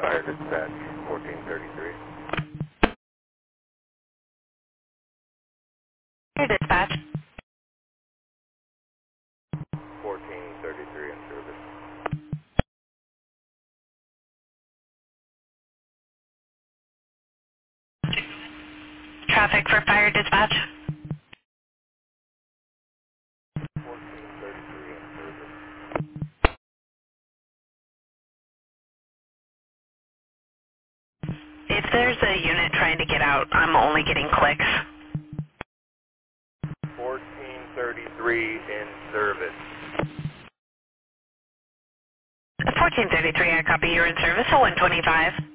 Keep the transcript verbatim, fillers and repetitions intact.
Fire dispatch, fourteen thirty-three. Fire dispatch. fourteen thirty-three in service. Traffic for fire dispatch. fourteen thirty-three in service. If there's a unit trying to get out, I'm only getting clicks. fourteen thirty-three in service. fourteen thirty-three, I copy. You're in service at one twenty-five.